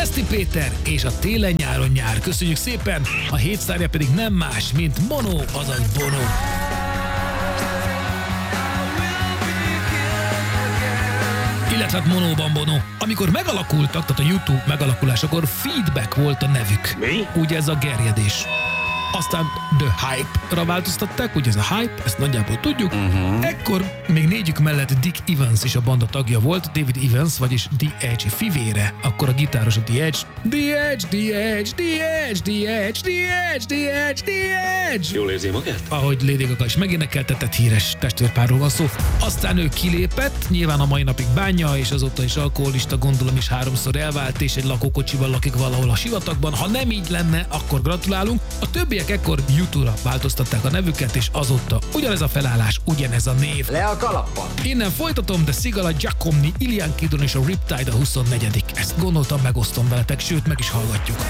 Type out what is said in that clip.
Eszti Péter és a télen-nyáron nyár. Köszönjük szépen, a hét sztárja pedig nem más, mint Mono, azaz Bono. Illetve Monóban Bono. Amikor megalakultak, tehát a YouTube megalakulásakor Feedback volt a nevük. Mi? Ugye ez a gerjedés. Aztán The Hype-ra változtatták, ugye ez a Hype, ezt nagyjából tudjuk. Ekkor még négyük mellett Dick Evans is a banda tagja volt, David Evans, vagyis The Edge fivére. Akkor a gitáros a The Edge. The Edge, The Edge, The Edge, The Edge, The Edge, The Edge, The Edge. Jól érzi magát? Ahogy Lady Gaga is megénekeltetett, híres testvérpárról van szó. Aztán ő kilépett, nyilván a mai napig bánja, és azóta is alkoholista, gondolom is 3-szor elvált, és egy lakókocsival lakik valahol a sivatagban. Ha nem így lenne, akkor gratulálunk. A többiek ekkor YouTube-ra változtatták a nevüket, és azóta ugyanez a felállás, ugyanez a név. Le a kalappal! Innen folytatom, de Sigala Giacomni, Ilian Kidon és a Riptide a 24. Ezt gondoltam, megosztom veletek, sőt meg is hallgatjuk.